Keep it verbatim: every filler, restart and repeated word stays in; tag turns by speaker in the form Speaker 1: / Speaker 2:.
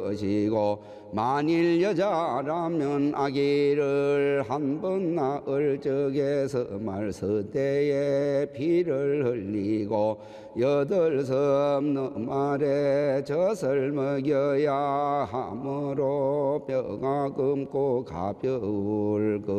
Speaker 1: 것이고 만일 여자라면 아기를 한 번 낳을 적에서 말서대에 피를 흘리고 여덟 섬 말에 젖을 먹여야 하므로 뼈가 검고 가벼울 것